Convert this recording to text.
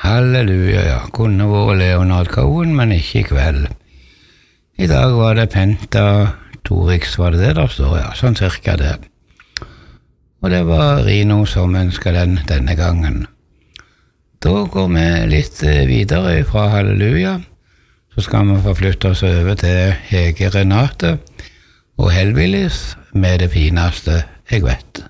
Halleluja, ja. Kunne vært Leonard Cohen, men ikke I kveld. I dag var det Penta Torix, var det der står, ja, sånn cirka det. Og det var Rino som ønsket den denne gangen. Da går vi litt videre fra Halleluja, så skal vi forflytte oss over til Hege Renate og Hellbillies med det fineste jeg vet.